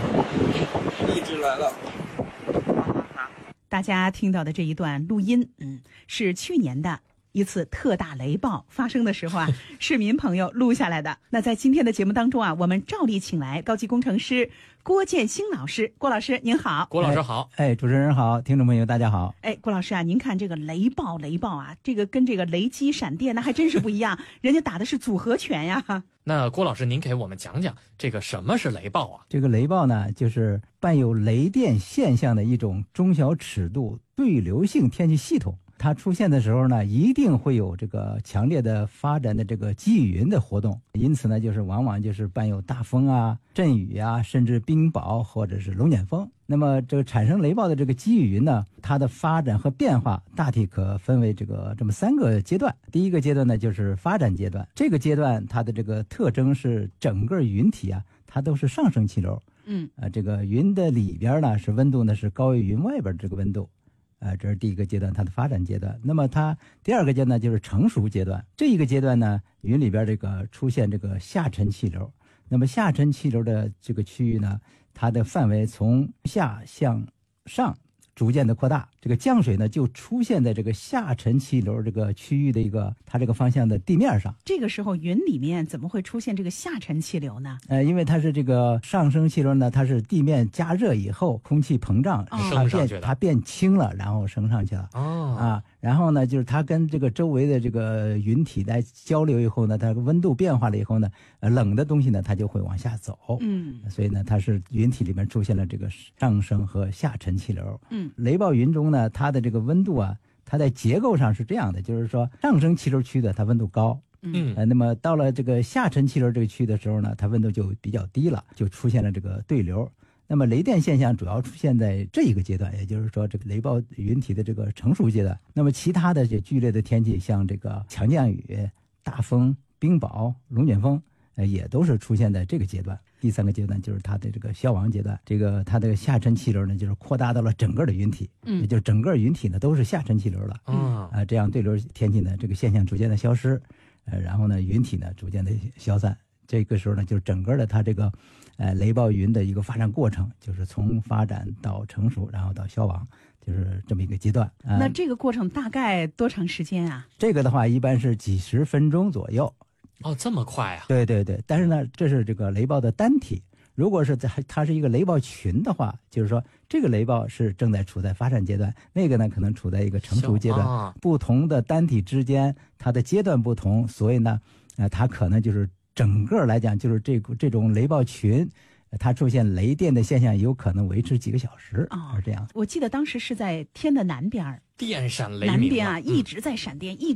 一直来了。 大家听到的这一段录音，是去年的一次特大雷暴发生的时候市民朋友录下来的。那在今天的节目当中我们照例请来高级工程师郭建兴老师。郭老师您好。 郭老师好。 主持人好，听众朋友大家好。 郭老师您看这个雷暴这个跟这个雷击闪电那还真是不一样人家打的是组合拳呀。 那郭老师您给我们讲讲这个什么是雷暴啊？ 这个雷暴呢，就是伴有雷电现象的一种中小尺度对流性天气系统。它出现的时候呢，一定会有这个强烈的发展的这个积雨云的活动，因此呢，就是往往就是伴有大风啊、阵雨啊，甚至冰雹或者是龙卷风。那么这个产生雷暴的这个积雨云呢，它的发展和变化大体可分为这么3个阶段。第一个阶段呢，就是发展阶段。这个阶段它的这个特征是整个云体它都是上升气流。这个云的里边呢，是温度呢是高于云外边这个温度。这是第一个阶段，它的发展阶段。那么它第二个阶段就是成熟阶段。这一个阶段呢，云里边这个出现这个下沉气流。那么下沉气流的这个区域呢，它的范围从下向上逐渐的扩大，这个降水呢就出现在这个下沉气流这个区域的一个它这个方向的地面上。 这个时候云里面怎么会出现这个下沉气流呢？ 因为它是这个上升气流呢，它是地面加热以后空气膨胀，它变轻了，然后升上去了。然后呢，就是它跟这个周围的这个云体在交流以后呢，它温度变化了以后呢，冷的东西呢它就会往下走。所以呢，它是云体里面出现了这个上升和下沉气流。雷暴云中呢，它的这个温度它在结构上是这样的，就是说上升气流区的它温度高。那么到了这个下沉气流这个区的时候呢，它温度就比较低了，就出现了这个对流。那么雷电现象主要出现在这一个阶段，也就是说这个雷暴云体的这个成熟阶段。那么其他的这剧烈的天气，像这个强降雨、大风、冰雹、龙卷风，也都是出现在这个阶段。第3个阶段就是它的这个消亡阶段，这个它的下沉气流呢，就是扩大到了整个的云体，也就是整个云体呢都是下沉气流了。这样对流天气呢，这个现象逐渐的消失，然后呢，云体呢逐渐的消散。这个时候呢，就是整个的它这个雷暴云的一个发展过程，就是从发展到成熟，然后到消亡，就是这么一个阶段。 那这个过程大概多长时间啊？ 这个的话一般是几十分钟左右。 这么快啊？ 对对对，但是呢，这是这个雷暴的单体。如果是它是一个雷暴群的话，就是说这个雷暴是正在处在发展阶段，那个呢可能处在一个成熟阶段。不同的单体之间，它的阶段不同，所以呢，它可能就是整个来讲，就是这种雷暴群，它出现雷电的现象有可能维持几个小时。是这样。 我记得当时是在天的南边， 电闪雷鸣， 南边一直在闪电，一